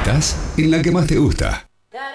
Estás en la que más te gusta.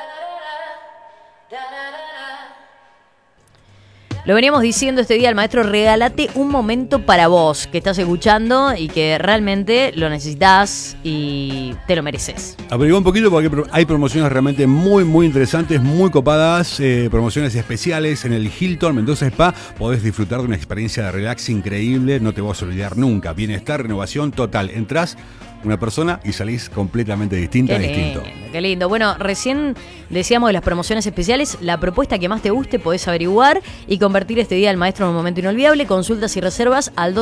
Lo veníamos diciendo este día al maestro, regálate un momento para vos, que estás escuchando y que realmente lo necesitas y te lo mereces. Averigua un poquito porque hay promociones realmente muy interesantes, muy copadas, promociones especiales en el Hilton Mendoza Spa. Podés disfrutar de una experiencia de relax increíble, no te vas a olvidar nunca. Bienestar, renovación total. Entrás una persona y salís completamente distinta, distinto. Qué lindo. Bueno, recién decíamos de las promociones especiales. La propuesta que más te guste podés averiguar y convertir este día al maestro en un momento inolvidable. Consultas y reservas al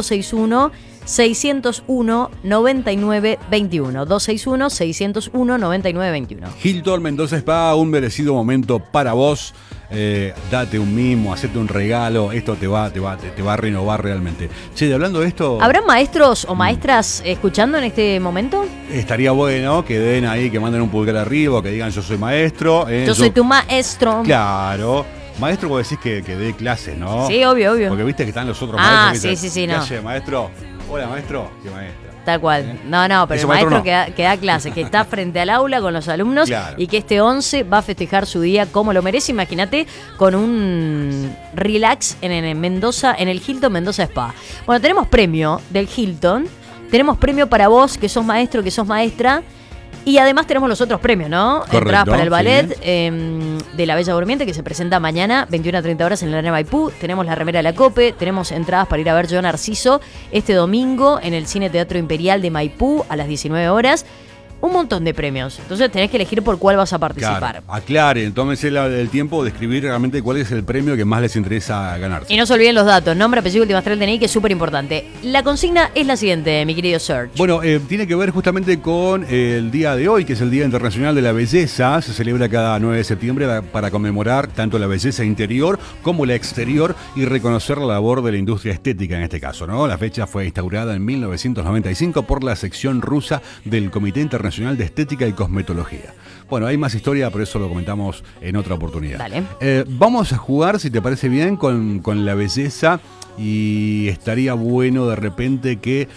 261-601-9921. 261-601-9921. Hilton Mendoza Spa, un merecido momento para vos. Date un mimo, hacete un regalo. Esto te va a renovar realmente. Che, hablando de esto, ¿Habrán maestros o maestras escuchando en este momento? estaría bueno que den ahí, que manden un pulgar arriba, que digan yo soy maestro. Yo soy tu maestro. Claro. Maestro, vos decís que dé clases, ¿no? Sí, obvio. Porque viste que están los otros maestros. Sí, ¿Qué no. hace, maestro? Hola, maestro. ¿Qué maestra? Tal cual. No, pero Ese el maestro no. que da clase, que está frente al aula con los alumnos, Claro. y que este 11 va a festejar su día como lo merece. Imagínate, con un relax en Mendoza, en el Hilton Mendoza Spa. Bueno, tenemos premio del Hilton, tenemos premio para vos, que sos maestro, que sos maestra. Y además tenemos los otros premios, ¿no? Correcto, Entradas para el ballet sí. de La Bella Durmiente, que se presenta mañana, 21 a 30 horas en la Arena Maipú. Tenemos la remera de la COPE, tenemos entradas para ir a ver Yo Narciso este domingo en el Cine Teatro Imperial de Maipú a las 19 horas. Un montón de premios. Entonces tenés que elegir por cuál vas a participar. Claro, aclaren, tómense el tiempo de escribir realmente cuál es el premio que más les interesa ganarse. Y no se olviden los datos, nombre, apellido, última estrella del DNI, que es súper importante. La consigna es la siguiente, mi querido Serge. Bueno, tiene que ver justamente con el día de hoy, que es el Día Internacional de la Belleza. Se celebra cada 9 de septiembre para conmemorar tanto la belleza interior como la exterior y reconocer la labor de la industria estética en este caso, ¿no? La fecha fue instaurada en 1995 por la sección rusa del Comité Internacional de Estética y Cosmetología. Bueno, hay más historia, pero eso lo comentamos en otra oportunidad. Dale. Vamos a jugar, si te parece bien, con la belleza, y estaría bueno de repente que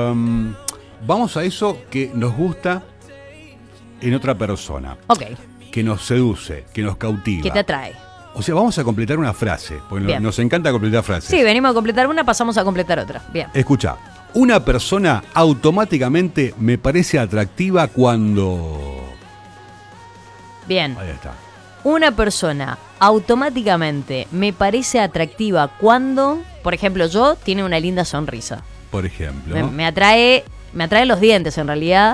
vamos a eso que nos gusta en otra persona. Ok. Que nos seduce, que nos cautiva. ¿Qué te atrae? O sea, vamos a completar una frase, porque Bien. nos encanta completar frases. Sí, venimos a completar una, pasamos a completar otra. Bien. Escucha, una persona automáticamente me parece atractiva cuando... Bien. Ahí está. Una persona automáticamente me parece atractiva cuando, por ejemplo, tiene una linda sonrisa. Por ejemplo. Me atrae los dientes, en realidad.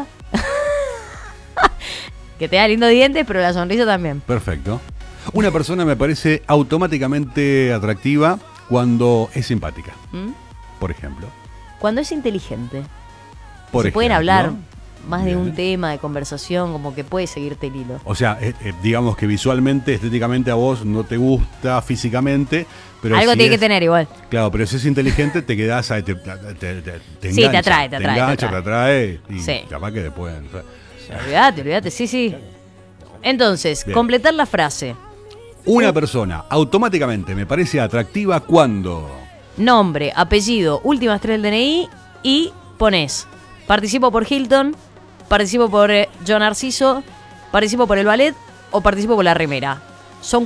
Que tenga lindos dientes, pero la sonrisa también. Perfecto. Una persona me parece automáticamente atractiva cuando es simpática. ¿Mm? Por ejemplo. Cuando es inteligente. Por Se pueden ejemplo. hablar más de Bien. un tema de conversación, como que puede seguirte el hilo. O sea, digamos que visualmente, estéticamente a vos no te gusta físicamente, pero Algo si tiene que tener igual. Claro, pero si es inteligente te quedás ahí, te Sí, engancha, te atrae, te atrae y Sí. capaz que después... o sea, Olvídate, sí. Entonces, Bien. completar la frase. una persona automáticamente me parece atractiva cuando... Nombre, apellido, últimas tres del DNI y pones: participo por Hilton, participo por Yo Narciso, participo por el ballet o participo por la remera.